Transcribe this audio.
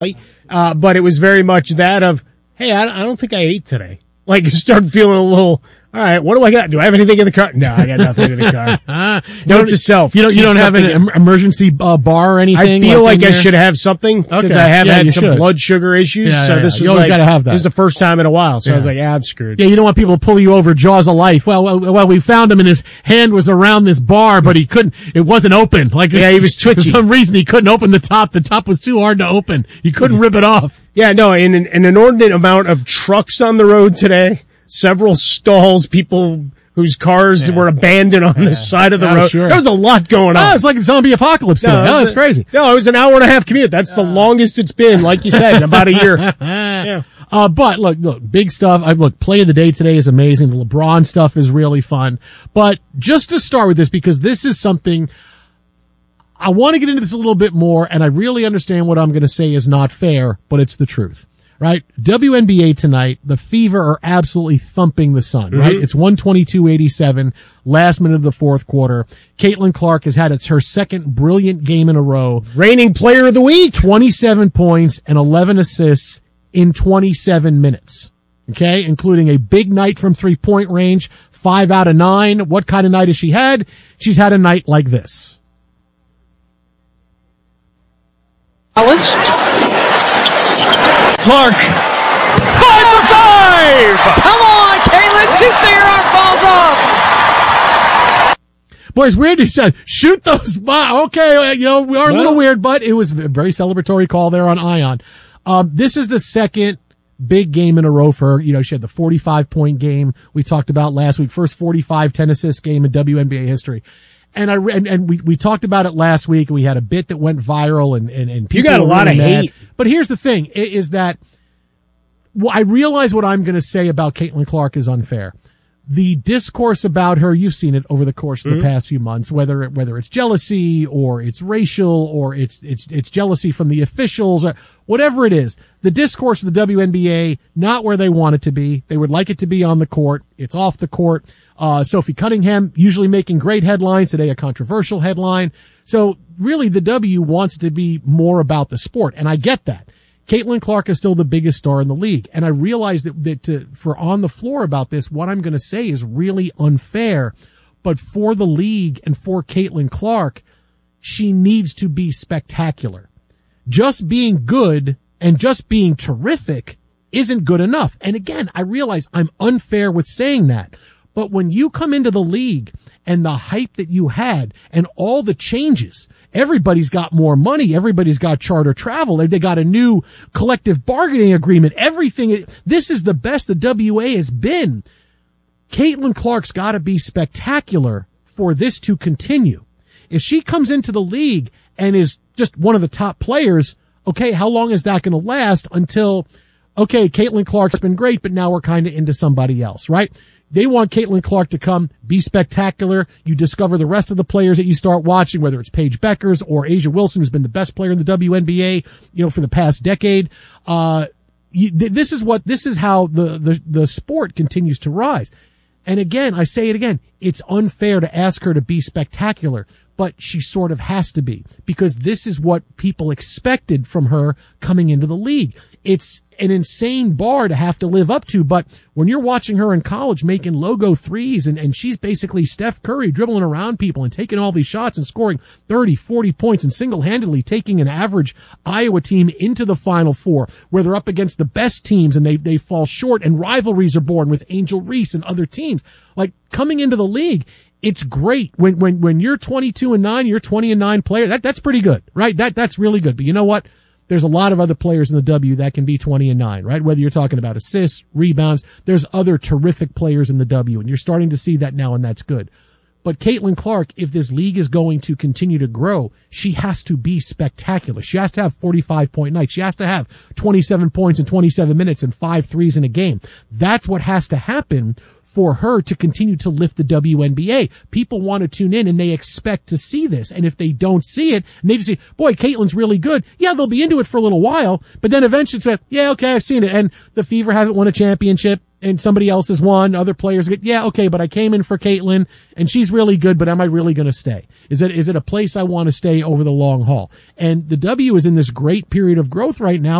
But it was very much that of, hey, I don't think I ate today. Like, you start feeling a little, all right, what do I got? Do I have anything in the car? No, I got nothing in the car. Note to self. You don't have an emergency bar or anything? I feel like I should have something because I have had some blood sugar issues. Yeah, so this was like, gotta have that. This is the first time in a while. So I was like, I'm screwed. Yeah, you don't want people to pull you over, jaws of life. Well, we found him and his hand was around this bar, but it wasn't open. Like, he was twitchy. For some reason he couldn't open the top. The top was too hard to open. He couldn't rip it off. Yeah, no, in an inordinate amount of trucks on the road today, several stalls, people whose cars were abandoned on the side of the road. Sure. There was a lot going on. Oh, it's like a zombie apocalypse. It's crazy. No, it was an hour and a half commute. That's the longest it's been, like you said, in about a year. Yeah. But look, big stuff. Play of the day today is amazing. The LeBron stuff is really fun. But just to start with this, because this is something I want to get into this a little bit more, and I really understand what I'm going to say is not fair, but it's the truth. Right? WNBA tonight, the Fever are absolutely thumping the Sun, right? It's 122-87, last minute of the fourth quarter. Caitlin Clark has had her second brilliant game in a row. Reigning player of the week. 27 points and 11 assists in 27 minutes. Okay? Including a big night from 3-point range, 5 out of 9. What kind of night has she had? She's had a night like this. Clark. 5 for 5! Come on, Caitlin, shoot till your arm falls off! Boy, it's weird. He said, shoot those. Okay, we are a little weird, but it was a very celebratory call there on Ion. This is the second big game in a row for her. She had the 45-point game we talked about last week. First 45 10-assist game in WNBA history. And we talked about it last week. We had a bit that went viral and people you got a lot really of mad. hate. But here's the thing is that I realize what I'm going to say about Caitlin Clark is unfair. The discourse about her, you've seen it over the course of the past few months, whether it's jealousy or it's racial or it's jealousy from the officials or whatever it is. The discourse of the WNBA, not where they want it to be. They would like it to be on the court. It's off the court. Sophie Cunningham usually making great headlines. Today a controversial headline. So really the W wants to be more about the sport. And I get that. Caitlin Clark is still the biggest star in the league. And I realize that for on the floor about this, what I'm going to say is really unfair. But for the league and for Caitlin Clark, she needs to be spectacular. Just being good and just being terrific isn't good enough. And again, I realize I'm unfair with saying that. But when you come into the league and the hype that you had and all the changes, everybody's got more money. Everybody's got charter travel. They got a new collective bargaining agreement. Everything. This is the best the WA has been. Caitlin Clark's got to be spectacular for this to continue. If she comes into the league and is just one of the top players, okay, how long is that going to last until, okay, Caitlin Clark's been great, but now we're kind of into somebody else, right? They want Caitlin Clark to come, be spectacular. You discover the rest of the players that you start watching, whether it's Paige Beckers or Asia Wilson, who's been the best player in the WNBA, for the past decade. This is how the sport continues to rise. And again, I say it again, it's unfair to ask her to be spectacular, but she sort of has to be because this is what people expected from her coming into the league. It's an insane bar to have to live up to, but when you're watching her in college making logo threes and she's basically Steph Curry dribbling around people and taking all these shots and scoring 30, 40 points and single-handedly taking an average Iowa team into the Final Four where they're up against the best teams and they fall short and rivalries are born with Angel Reese and other teams. Like coming into the league, it's great when you're 22-9, you're 20-9 player. That's pretty good, right? That's really good. But you know what? There's a lot of other players in the W that can be 20-9, right? Whether you're talking about assists, rebounds, there's other terrific players in the W, and you're starting to see that now, and that's good. But Caitlin Clark, if this league is going to continue to grow, she has to be spectacular. She has to have 45-point nights. She has to have 27 points in 27 minutes and 5 threes in a game. That's what has to happen for her to continue to lift the WNBA. People want to tune in and they expect to see this. And if they don't see it, and they just say, boy, Caitlin's really good. Yeah, they'll be into it for a little while, but then eventually it's like, yeah, okay, I've seen it. And the Fever haven't won a championship. and somebody else has won, other players get, yeah, okay, but I came in for Caitlin and she's really good, but am I really going to stay? Is it a place I want to stay over the long haul? And the W is in this great period of growth right now